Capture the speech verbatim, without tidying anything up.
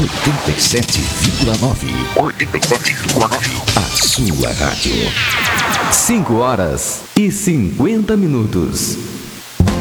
oitenta e sete vírgula nove. oitenta e sete vírgula nove. A sua rádio. cinco horas e cinquenta minutos.